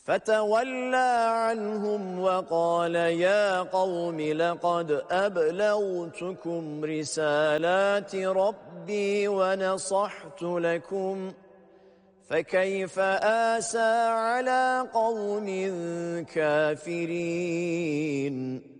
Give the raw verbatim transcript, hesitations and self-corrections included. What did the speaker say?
فتولى عنهم وقال يا قوم لقد أبلغتكم رسالات ربي ونصحت لكم فكيف آسى على قوم كافرين